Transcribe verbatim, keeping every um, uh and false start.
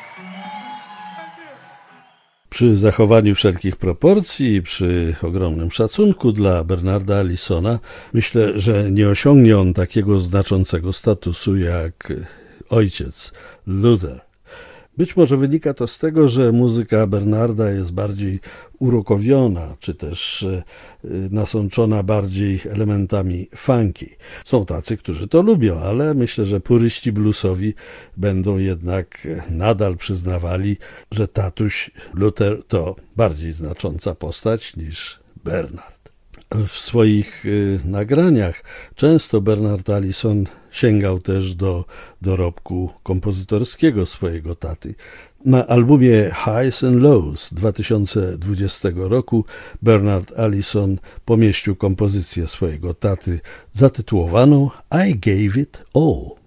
Przy zachowaniu wszelkich proporcji i przy ogromnym szacunku dla Bernarda Allisona myślę, że nie osiągnie on takiego znaczącego statusu jak ojciec Luther. Być może wynika to z tego, że muzyka Bernarda jest bardziej urokowiona, czy też nasączona bardziej elementami funky. Są tacy, którzy to lubią, ale myślę, że puryści bluesowi będą jednak nadal przyznawali, że tatuś Luther to bardziej znacząca postać niż Bernard. W swoich y, nagraniach często Bernard Allison sięgał też do dorobku kompozytorskiego swojego taty. Na albumie Highs and Lows dwa tysiące dwudziestego roku Bernard Allison pomieścił kompozycję swojego taty zatytułowaną I Gave It All.